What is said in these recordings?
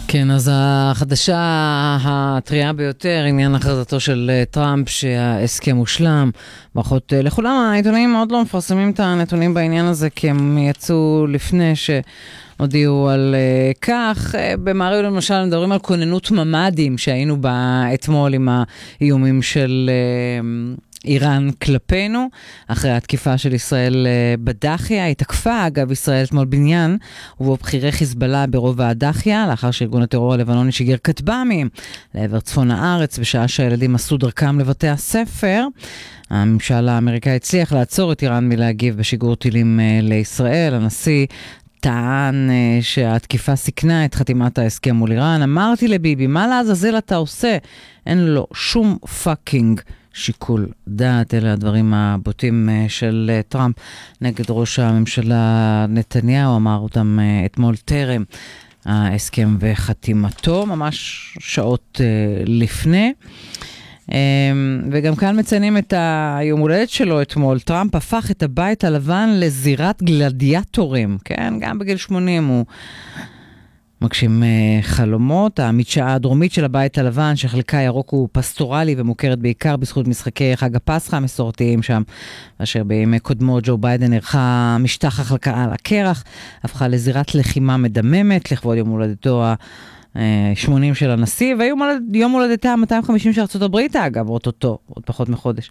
כן, אז החדשה הטריה ביותר, עניין הכרזתו של טראמפ שההסכם הושלם. ברכות לכולם, העיתונאים מאוד לא מפרסמים את הנתונים בעניין הזה, כי הם יצאו לפני שהודיעו על כך. במעריב למשל מדברים על כוננות ממדים שהיינו בה אתמול עם האיומים של איראן כלפינו, אחרי התקיפה של ישראל בדחיה. התקפה אגב ישראל אתמול בניין, ובו בכירי חיזבאללה ברובע הדחיה, לאחר שארגון הטרור הלבנוני שיגר כטב"מים לעבר צפון הארץ, בשעה שהילדים עשו דרכם לבתי הספר. הממשל האמריקאי הצליח לעצור את איראן מלהגיב בשיגור טילים לישראל. הנשיא טען שהתקיפה סיכנה את חתימת ההסכם מול איראן. אמרתי לביבי, מה לעזאזל אתה עושה? אין לו שום פאקינג שיקול דעת. אלה הדברים הבוטים של טראמפ נגד ראש הממשלה נתניהו, אמר אותם אתמול טרם ההסכם וחתימתו, ממש שעות לפני. וגם כאן מציינים את היום הולדת שלו אתמול. טראמפ הפך את הבית הלבן לזירת גלדיאטורים, כן? גם בגיל 80 הוא מגשים חלומות. המדשאה הדרומית של הבית הלבן, שחלקה ירוק הוא פסטורלי ומוכרת בעיקר בזכות משחקי חג הפסחא המסורתיים שם, אשר בימי קודמו ג'ו ביידן ערכה משטח החלקה על הקרח, הפכה לזירת לחימה מדממת לכבוד יום הולדתו ה-80 של הנשיא, ויום הולדתה ה-250 של ארצות הברית, אגב, אותו, עוד פחות מחודש.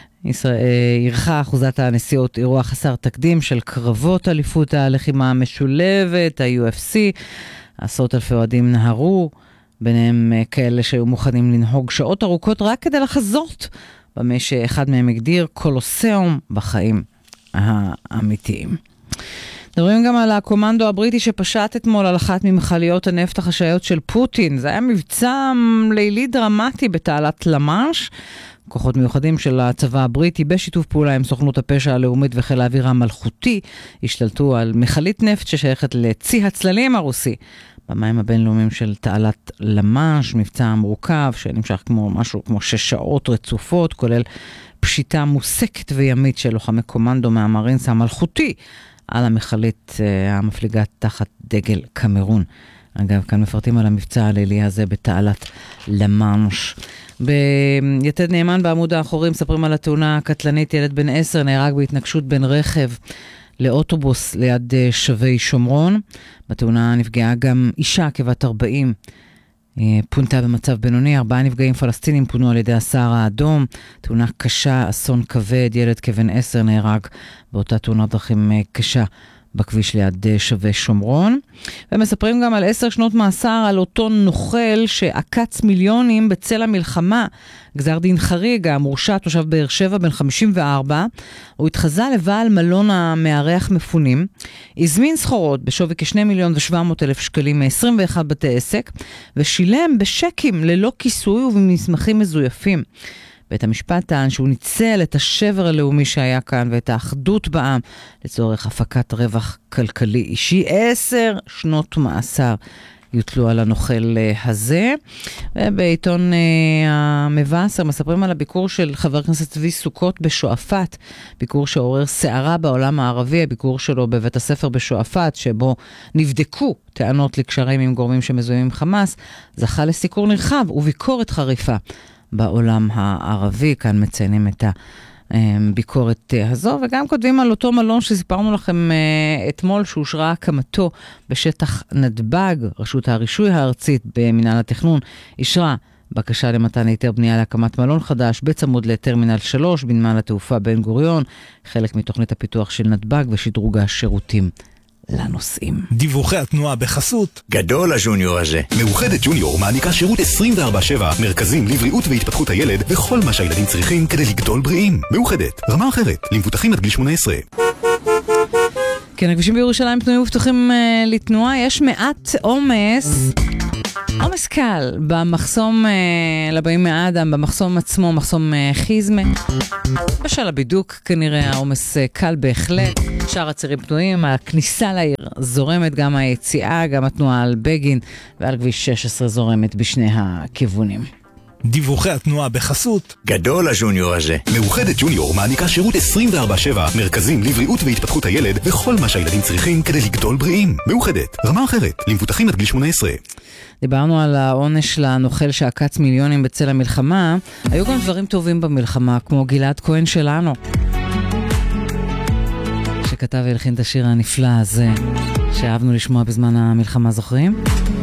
ערכה אחוזת הנשיאות אירוע חסר תקדים של קרבות אליפות הלחימה המשולבת, ה-UFC. עשרות אלפי אוהדים נהרו, ביניהם כאלה שהיו מוכנים לנהוג שעות ארוכות רק כדי לחזות במה שאחד מהם הגדיר קולוסיאום בחיים האמיתיים. מדברים גם על הקומנדו הבריטי שפשט אתמול על אחת ממכליות הנפט החשאיות של פוטין. זה היה מבצע לילי דרמטי בתעלת למאנש. כוחות מיוחדים של הצבא הבריטי בשיתוף פעולה עם סוכנות הפשע הלאומית וחיל האוויר המלכותי השתלטו על מכלית נפט ששייכת לצי הצללים הרוסי במים הבינלאומיים של תעלת למאנש. מבצע מורכב שנמשך משהו כמו 6 שעות רצופות, כולל פשיטה מוסקת וימית של לוחמי קומנדו מהמרינס המלכותי על המכלית המפליגה תחת דגל קמרון. אגב, כאן מפרטים על המבצע הלילי הזה בתעלת למאנש. ביתד נאמן בעמוד האחורי מספרים על התאונה הקטלנית. ילד בן 10 נהרג בהתנגשות בין רכב לאוטובוס ליד שבי שומרון. בתאונה נפגעה גם אישה כבת 40. פונתה במצב בינוני. 4 נפגעים פלסטינים פונו על ידי הסהר האדום. תאונה קשה, אסון כבד. ילד כבן 10 נהרג באותה תאונת דרכים קשה בכביש ליד שבי שומרון. ומספרים גם על 10 שנות מאסר על אותו נוכל שעקץ מיליונים בצל המלחמה. גזר דין חריג, המורשע תושב באר שבע בן 54. הוא התחזה לבעל מלון המארח מפונים. הזמין סחורות בשווי כ2,700,000 שקלים מ-21 בתי עסק, ושילם בשקים ללא כיסוי ובמסמכים מזויפים. בית המשפט טען שהוא ניצל את השבר הלאומי שהיה כאן ואת האחדות בעם לצורך הפקת רווח כלכלי אישי. 10 שנות מאסר יוטלו על הנוכל הזה. ובעיתון המבשר מספרים על הביקור של חבר הכנסת צבי סוכות בשועפאט, ביקור שעורר סערה בעולם הערבי. הביקור שלו בבית הספר בשועפאט, שבו נבדקו טענות לקשרים עם גורמים שמזוהים עם חמאס, זכה לסיקור נרחב וביקורת חריפה בעולם הערבי. כאן מציינים את הביקורת הזו, וגם כותבים על אותו מלון שסיפרנו לכם אתמול, שאושרה הקמתו בשטח נתב"ג. רשות הרישוי הארצית במינהל התכנון אישרה בקשה למתן היתר בנייה להקמת מלון חדש בצמוד לטרמינל 3 בנמל התעופה בן גוריון, חלק מתוכנית הפיתוח של נתב"ג ושדרוג השירותים לנוסעים. דיווחי התנועה בחסות גדול הג'וניור הזה. מאוחדת ג'וניור מעניקה שירות 24/7, מרכזים לבריאות והתפתחות הילד וכל מה שהילדים צריכים כדי לגדול בריאים. מאוחדת, רמה אחרת למבוטחים עד גיל 18. כן, הכבישים בירושלים פנויים ופתוחים לתנועה. יש מעט עומס קל במחסום לבאים מאדם, במחסום עצמו, מחסום חיזמה. בשל הבידוק כנראה העומס קל בהחלט. שאר הצירים פנויים, הכניסה לעיר זורמת, גם היציאה, גם התנועה על בגין ועל כביש 16 זורמת בשני הכיוונים. דיווחי התנועה בחסות. גדול הג'וניור הזה. מאוחדת ג'וניור מעניקה שירות 24/7, מרכזים לבריאות והתפתחות הילד וכל מה שהילדים צריכים כדי לגדול בריאים. מאוחדת, רמה אחרת, למבוטחים עד גיל 18. דיברנו על העונש לנוכל שעקץ מיליונים בצל המלחמה. היו גם דברים טובים במלחמה, כמו גלעד כהן שלנו, שכתב והלחין את השיר הנפלא הזה שאהבנו לשמוע בזמן המלחמה, זוכרים?